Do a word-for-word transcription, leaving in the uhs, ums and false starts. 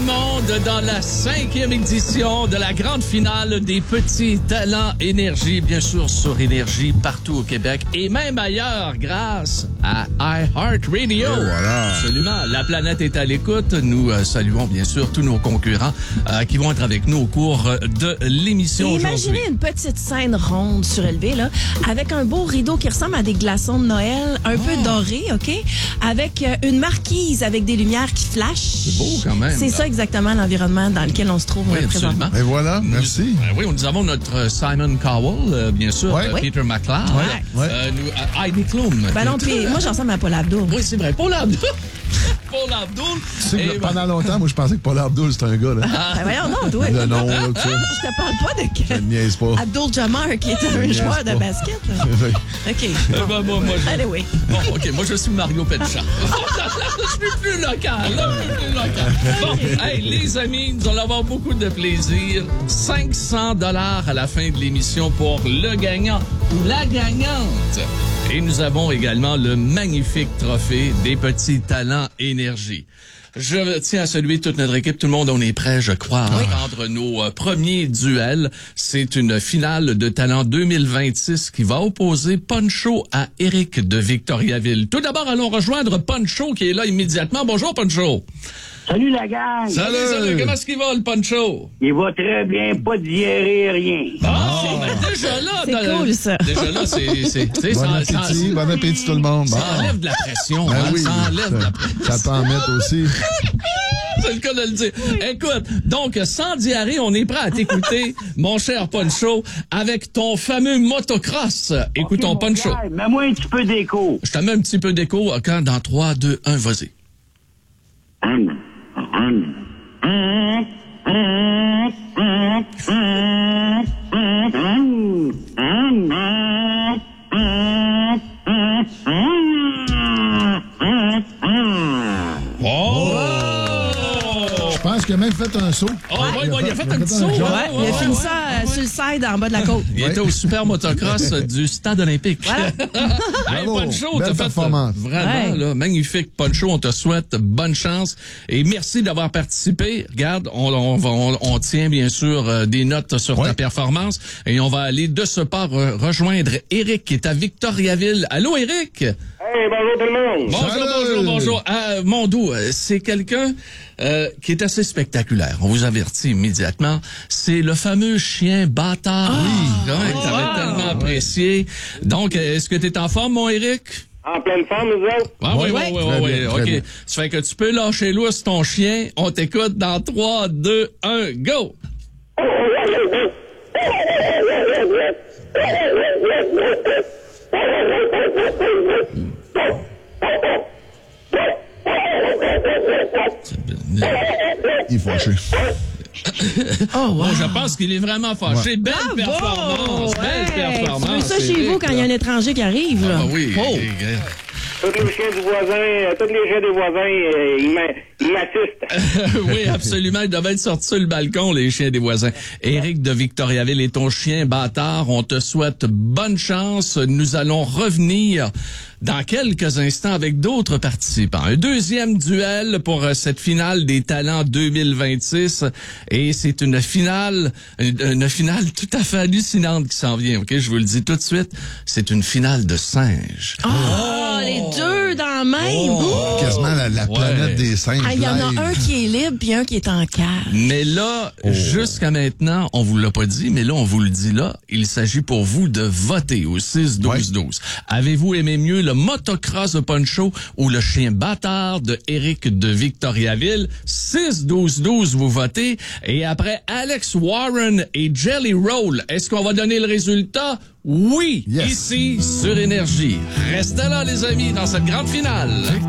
monde dans la cinquième édition de la grande finale des petits talents Énergie, bien sûr sur Énergie partout au Québec et même ailleurs grâce à iHeartRadio. Voilà. Absolument. La planète est à l'écoute. Nous euh, saluons bien sûr tous nos concurrents euh, qui vont être avec nous au cours de l'émission aujourd'hui. Imaginez une petite scène ronde surélevée, là, avec un beau rideau qui ressemble à des glaçons de Noël, un oh. peu doré, OK? Avec euh, une marquise avec des lumières qui flashent. C'est beau quand même. C'est là. ça exactement l'environnement dans lequel on se trouve oui, présentement. Et voilà, merci. Nous, euh, oui, nous avons notre Simon Cowell, euh, bien sûr, ouais. euh, oui. Peter McLeod, ouais. Ouais. Euh, nous, euh, Heidi Klum. Ben non, puis moi, j'en ressemble à Paul Abdul. Oui, c'est vrai, Paul Abdul. Paul Abdul. Tu sais que pendant longtemps, moi, je pensais que Paul Abdul, c'était un gars, là. Ah. Ben voyons, non, toi. Le nom, là, tout ça. Je te parle pas de Je ne niaise pas. Abdul Jamar, qui est un joueur de basket. OK. Bon. Ben, moi, moi, je... Allez, oui. Bon, OK, moi, je suis Mario Pelchat. Je suis plus local, là. Je suis plus local. Bon, hey, les amis, nous allons avoir beaucoup de plaisir. cinq cents dollars à la fin de l'émission pour le gagnant ou la gagnante. Et nous avons également le magnifique trophée des petits talents Énergie. Je tiens à saluer toute notre équipe. Tout le monde, on est prêt, je crois, à oui. entendre nos euh, premiers duels. C'est une finale de talent deux mille vingt-six qui va opposer Poncho à Éric de Victoriaville. Tout d'abord, allons rejoindre Poncho qui est là immédiatement. Bonjour, Poncho. Salut la gang! Salut, salut! Comment est-ce qu'il va, le Poncho? Il va très bien, pas de diarrhée, rien. Ah, oh, ben déjà là... C'est dans, cool, ça. Déjà là, c'est... c'est bon, ça, appétit, ça, bon appétit tout le monde. Ça bon. enlève de la pression, ben hein? Oui, Ça enlève de la pression. Ça peut en mettre aussi. C'est le cas de le dire. Écoute, donc, sans diarrhée, on est prêt à t'écouter, mon cher Poncho, avec ton fameux motocross. Écoutons okay, Poncho. Gars, mets-moi un petit peu d'écho. Je te mets un petit peu d'écho quand dans trois, deux, un, vas-y. Hum, hum. Je pense qu'il a même fait un saut. Oh, ouais, ouais, il a fait, il a fait un petit saut. Ouais, Ouais, il a ouais, fini ouais, ça ouais, euh, sur le side en bas de la côte. Il ouais. était au super motocross du stade olympique. Voilà. Hey, Poncho, belle t'as fait performance. vraiment ouais. là, magnifique. Poncho, on te souhaite bonne chance et merci d'avoir participé. Regarde, on, on, on, on tient bien sûr euh, des notes sur ouais. ta performance et on va aller de ce part euh, rejoindre Éric qui est à Victoriaville. Allô, Éric? Hey, bonjour tout le monde! Bonjour, Salut. bonjour, bonjour. Euh, Mondou, c'est quelqu'un euh, qui est assez spectaculaire. On vous avertit immédiatement. C'est le fameux chien bâtard. Ah, oui, ouais, que t'avais wow. tellement apprécié. Donc, est-ce que t'es en forme, mon Éric? En pleine forme, nous autres? Ah oui, oui, oui, oui, oui. Bien, OK. bien. Ça fait que tu peux lâcher lousse ton chien. On t'écoute dans trois, deux, un, go! Il est fâché. Oh, wow. Bon, je pense qu'il est vraiment fâché. Ouais. Belle Bravo! performance, belle Ouais. performance. Tu veux ça chez Éric, vous quand il y a un étranger qui arrive, là? Ah oui, Oh. Éric, Éric. Tous les chiens du voisin, euh, tous les chiens des voisins, euh, ils m'a- ils m'assistent. Oui, absolument. Ils doivent être sortis sur le balcon, les chiens des voisins. Éric de Victoriaville est ton chien bâtard. On te souhaite bonne chance. Nous allons revenir dans quelques instants avec d'autres participants. Un deuxième duel pour euh, cette finale des talents deux mille vingt-six. Et c'est une finale, une, une finale tout à fait hallucinante qui s'en vient. OK, je vous le dis tout de suite. C'est une finale de singes. Oh, les deux dans la même. Oh. Quasiment la, la planète Ouais. des singes. Ah, il y en a live. un qui est libre puis un qui est en cage. Mais là, Oh. jusqu'à maintenant, on vous l'a pas dit, mais là, on vous le dit là, il s'agit pour vous de voter au six douze douze. Avez-vous aimé mieux le motocross de Poncho ou le chien bâtard de Éric de Victoriaville? six douze douze, vous votez. Et après Alex Warren et Jelly Roll, est-ce qu'on va donner le résultat? Oui, Yes. ici, sur Énergie. Restez là, les amis, dans cette grande finale.